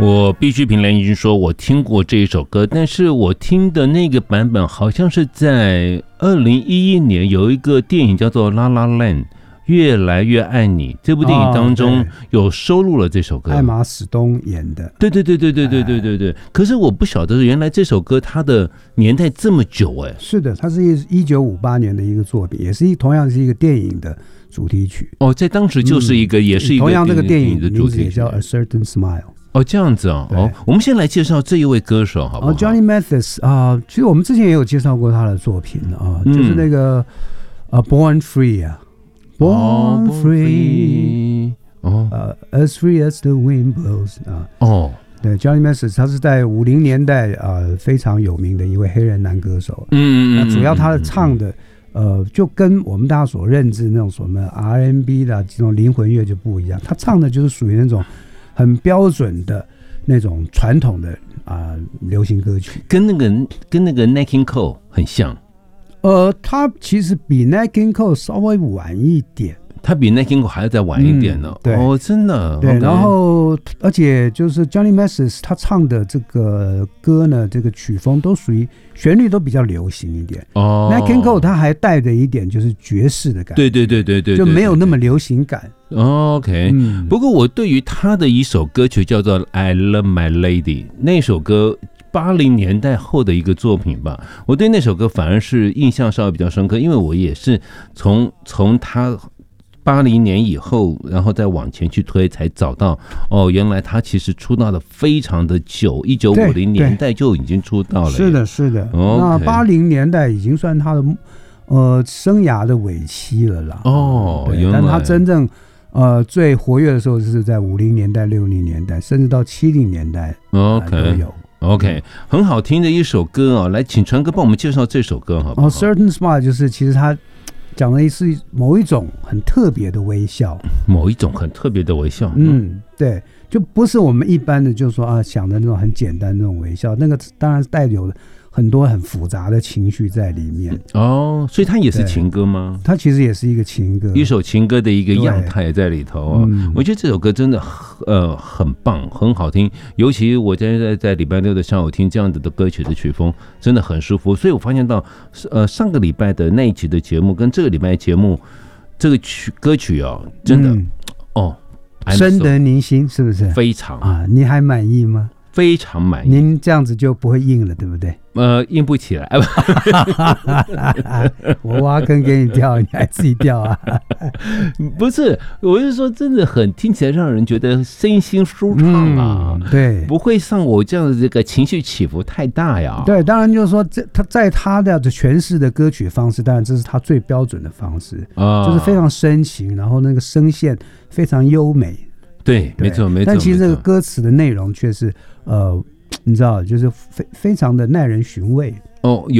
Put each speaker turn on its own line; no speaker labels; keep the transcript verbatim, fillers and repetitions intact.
我必须凭良心说，我听过这一首歌，但是我听的那个版本好像是在二零一一年有一个电影叫做《La La Land》。越来越爱你这部电影当中有收录了这首歌，
艾玛史东演的。
对对对对对对对对对。可是我不晓得原来这首歌它的年代这么久哎。
是的，它是一九五八年的一个作品，也是一同样是一个电影的主题曲。
哦，在当时就是一个、嗯、也是一个
同样这个电影
的主题曲，
名字也叫 A Certain Smile。
哦，这样子哦。哦，我们先来介绍这一位歌手好不好？
哦 ，Johnny Mathis 啊、呃，其实我们之前也有介绍过他的作品啊、呃嗯，就是那个呃 Born Free 啊。Born free， 哦，呃、uh, ，as free as the wind blows 啊，哦，对 ，Johnny Mathis 他是在五零年代啊、呃、非常有名的一位黑人男歌手，嗯嗯嗯，主要他的唱的呃就跟我们大家所认知那种什么 R and B 的这种灵魂乐就不一样，他唱的就是属于那种很标准的那种传统的啊、呃、流行歌曲，
跟那个跟那个 Nat King Cole 很像。
呃，他其实比 Nat King Cole 稍微晚一点，
他比 Nat King Cole 还要再晚一点呢、嗯。
对，
哦，真的。
对，
okay.
然后而且就是 Johnny Mathis 他唱的这个歌呢，这个曲风都属于旋律都比较流行一点。哦 ，Nat King Cole 他还带着一点就是爵士的感觉。
对对对对 对, 对, 对, 对，
就没有那么流行感。
OK，、嗯、不过我对于他的一首歌曲叫做《I Love My Lady》那首歌。八零年代后的一个作品吧，我对那首歌反而是印象稍微比较深刻，因为我也是从从他八零年以后，然后再往前去推，才找到哦，原来他其实出道的非常的久，一九五零年代就已经出道了。
是的，是的。Okay、那八零年代已经算他的呃生涯的尾期了啦。哦，但他真正呃最活跃的时候是在五零年代、六零年代，甚至到七零年代、呃、
，OK
都有。
OK， 很好听的一首歌哦，来，请传哥帮我们介绍这首歌好不好？
哦 ，Certain Smile 就是其实它讲的是某一种很特别的微笑，
某一种很特别的微笑。
嗯，对，就不是我们一般的，就是说啊想的那种很简单的那种微笑，那个当然是带有很多很复杂的情绪在里面。
哦，所以它也是情歌吗？
它其实也是一个情歌，
一首情歌的一个样态在里头哦。嗯、我觉得这首歌真的呃很棒，很好听，尤其我在在在礼拜六的下午听这样子的歌曲的曲风，真的很舒服。所以我发现到呃上个礼拜的那一集的节目跟这个礼拜的节目，这个曲歌曲哦，真的、嗯、哦，
深得您心，是不是？
非常
啊，你还满意吗？
非常满意。
您这样子就不会硬了，对不对？
呃，硬不起来。
我挖坑给你跳，你还自己跳啊？
不是，我是说，真的很听起来让人觉得身心舒畅啊、
嗯。对，
不会像我这样的这个情绪起伏太大呀。
对，当然就是说，这他在他的诠释的歌曲方式，当然这是他最标准的方式，啊、就是非常深情，然后那个声线非常优美。
对，没错没错。
但其实这个歌词的内容却是呃，你知道，就是非非常的耐人寻味。
哦。